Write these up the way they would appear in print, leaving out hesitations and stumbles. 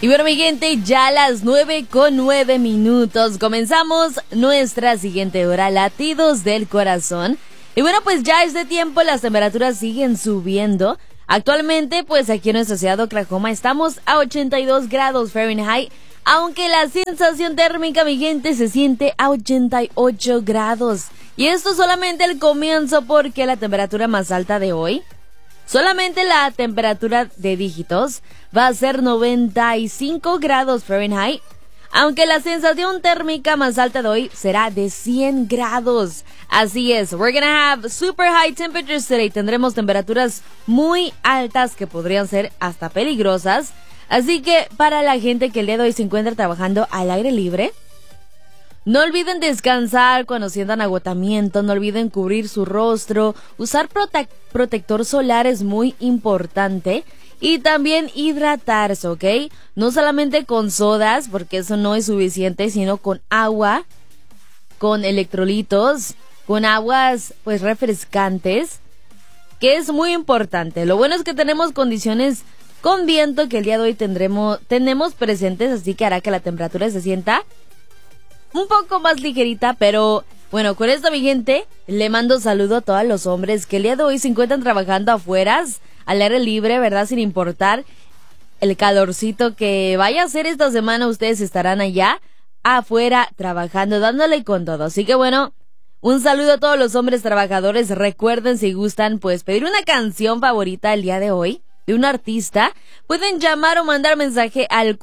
Y bueno, mi gente, ya a las 9:09. Comenzamos nuestra siguiente hora, latidos del corazón. Y bueno, pues ya este tiempo las temperaturas siguen subiendo. Actualmente, pues aquí en nuestra ciudad de Oklahoma estamos a 82 grados Fahrenheit, aunque la sensación térmica, mi gente, se siente a 88 grados. Y esto es solamente el comienzo, porque la temperatura más alta de hoy, solamente la temperatura de dígitos, va a ser 95 grados Fahrenheit, aunque la sensación térmica más alta de hoy será de 100 grados. Así es, we're gonna have super high temperatures today. Tendremos temperaturas muy altas que podrían ser hasta peligrosas. Así que para la gente que el día de hoy se encuentra trabajando al aire libre, no olviden descansar cuando sientan agotamiento, no olviden cubrir su rostro, usar protector solar es muy importante, y también hidratarse, ¿ok? No solamente con sodas, porque eso no es suficiente, sino con agua, con electrolitos, con aguas pues refrescantes, que es muy importante. Lo bueno es que tenemos condiciones con viento que el día de hoy tenemos presentes, así que hará que la temperatura se sienta un poco más ligerita. Pero bueno, con esto, mi gente, le mando saludo a todos los hombres que el día de hoy se encuentran trabajando afuera, al aire libre, ¿verdad? Sin importar el calorcito que vaya a ser esta semana, ustedes estarán allá afuera trabajando, dándole con todo. Así que bueno, un saludo a todos los hombres trabajadores. Recuerden, si gustan, pues pedir una canción favorita el día de hoy de un artista, pueden llamar o mandar mensaje al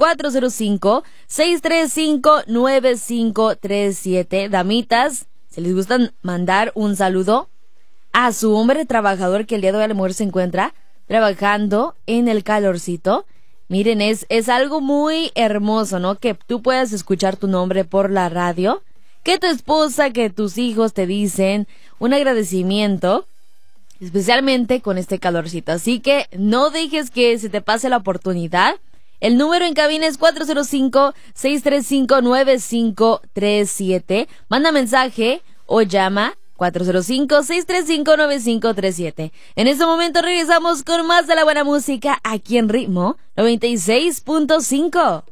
405-635-9537. Damitas, si les gustan mandar un saludo a su hombre trabajador que el día de hoy a lo mejor se encuentra trabajando en el calorcito. Miren, es algo muy hermoso, ¿no? Que tú puedas escuchar tu nombre por la radio, que tu esposa, que tus hijos te dicen un agradecimiento, especialmente con este calorcito. Así que no dejes que se te pase la oportunidad. El número en cabina es 405-635-9537. Manda mensaje o llama 405-635-9537. En este momento regresamos con más de la buena música aquí en Ritmo 96.5.